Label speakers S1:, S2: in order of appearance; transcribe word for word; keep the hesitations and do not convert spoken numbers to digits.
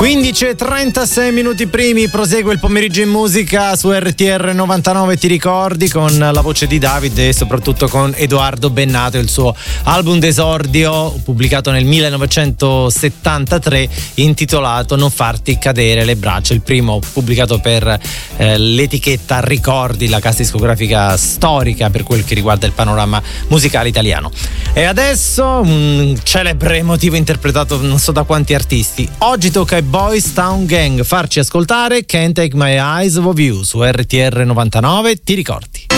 S1: quindici e trentasei minuti primi, prosegue il pomeriggio in musica su R T R novantanove, ti ricordi, con la voce di David e soprattutto con Edoardo Bennato, il suo album d'esordio pubblicato nel millenovecentosettantatré intitolato Non farti cadere le braccia, il primo pubblicato per eh, l'etichetta Ricordi, la casa discografica storica per quel che riguarda il panorama musicale italiano. E adesso un celebre motivo interpretato non so da quanti artisti. Oggi tocca ai Boys Town Gang farci ascoltare Can't Take My Eyes Off You su R T R novantanove, ti ricordi?